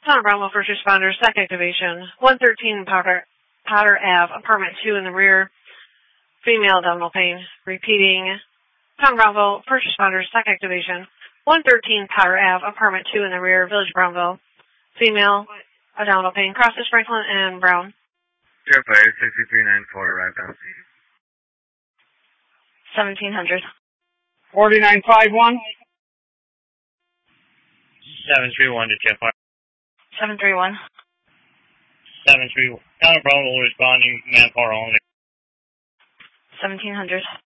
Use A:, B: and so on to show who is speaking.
A: Town Bravo, first responders, SEC activation. 113 Powder Ave, apartment 2 in the rear, female abdominal pain. Repeating, Town Bravo, first responders, SEC activation. 113 Powder Ave, apartment 2 in the rear, Village Brownville, female abdominal pain. Crosses Franklin and Brown.
B: Jeff 6394, right down.
A: 1700.
C: 4951.
D: 731 to Jeff
A: 731.
D: 731. Town Bravo responding, manpower only.
A: 1700.